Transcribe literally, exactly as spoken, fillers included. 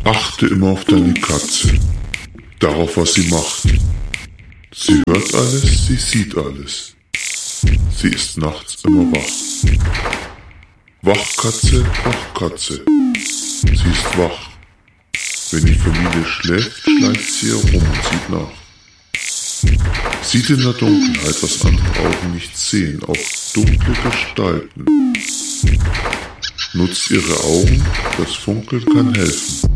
Achte immer auf deine Katze, darauf, was sie macht. Sie hört alles, sie sieht alles. Sie ist nachts immer wach. Wachkatze, Wachkatze. Sie ist wach. Wenn die Familie schläft, schleicht sie herum und sieht nach. Sieht in der Dunkelheit, was andere Augen nicht sehen, auch dunkle Gestalten. Nutzt ihre Augen, das Funkeln kann helfen.